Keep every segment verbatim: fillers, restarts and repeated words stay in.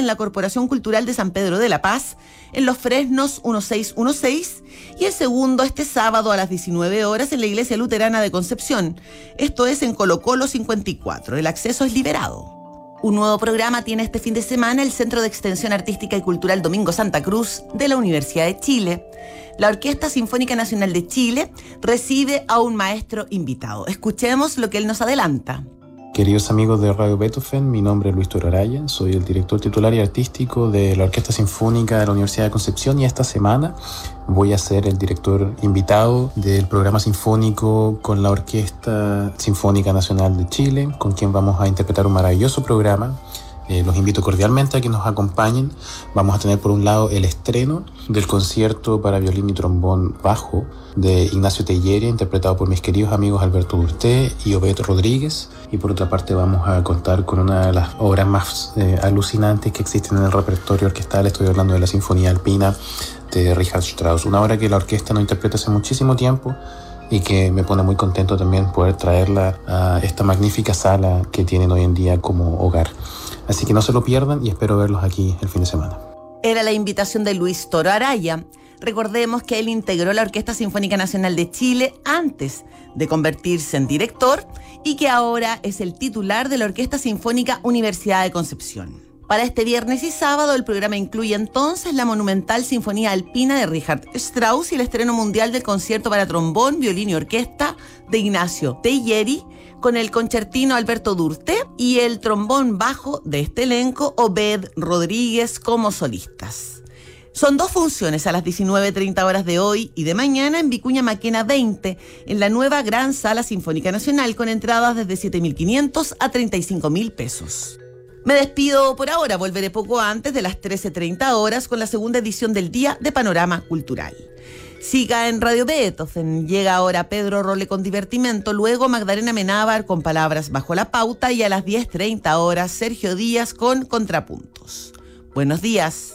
la Corporación Cultural de San Pedro de la Paz, en Los Fresnos dieciséis dieciséis, y el segundo este sábado a las diecinueve horas en la Iglesia Luterana de Concepción. Esto es en Colo Colo cincuenta y cuatro. El acceso es liberado. Un nuevo programa tiene este fin de semana el Centro de Extensión Artística y Cultural Domingo Santa Cruz de la Universidad de Chile. La Orquesta Sinfónica Nacional de Chile recibe a un maestro invitado. Escuchemos lo que él nos adelanta. Queridos amigos de Radio Beethoven, mi nombre es Luis Toro Araya, soy el director titular y artístico de la Orquesta Sinfónica de la Universidad de Concepción, y esta semana voy a ser el director invitado del programa sinfónico con la Orquesta Sinfónica Nacional de Chile, con quien vamos a interpretar un maravilloso programa. Eh, los invito cordialmente a que nos acompañen. Vamos a tener por un lado el estreno del concierto para violín y trombón bajo de Ignacio Telleria, interpretado por mis queridos amigos Alberto Durté y Obed Rodríguez. Y por otra parte vamos a contar con una de las obras más eh, alucinantes que existen en el repertorio orquestal. Estoy hablando de la Sinfonía Alpina de Richard Strauss, una obra que la orquesta no interpreta hace muchísimo tiempo y que me pone muy contento también poder traerla a esta magnífica sala que tienen hoy en día como hogar. Así que no se lo pierdan y espero verlos aquí el fin de semana. Era la invitación de Luis Toro Araya. Recordemos que él integró la Orquesta Sinfónica Nacional de Chile antes de convertirse en director y que ahora es el titular de la Orquesta Sinfónica Universidad de Concepción. Para este viernes y sábado el programa incluye entonces la monumental Sinfonía Alpina de Richard Strauss y el estreno mundial del concierto para trombón, violín y orquesta de Ignacio Tellieri, con el concertino Alberto Durté y el trombón bajo de este elenco Obed Rodríguez como solistas. Son dos funciones a las diecinueve treinta horas de hoy y de mañana en Vicuña Maquena veinte, en la nueva Gran Sala Sinfónica Nacional, con entradas desde siete mil quinientos a treinta y cinco mil pesos. Me despido por ahora, volveré poco antes de las trece treinta horas con la segunda edición del Día de Panorama Cultural. Siga en Radio Beethoven. Llega ahora Pedro Role con Divertimento, luego Magdalena Menábar con Palabras Bajo la Pauta y a las diez treinta horas Sergio Díaz con Contrapuntos. Buenos días.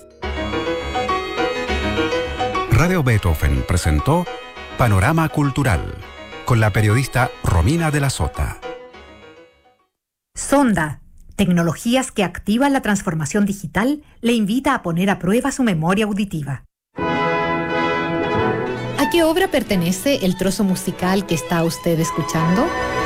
Radio Beethoven presentó Panorama Cultural con la periodista Romina de la Sota. Sonda, tecnologías que activan la transformación digital, le invita a poner a prueba su memoria auditiva. ¿A qué obra pertenece el trozo musical que está usted escuchando?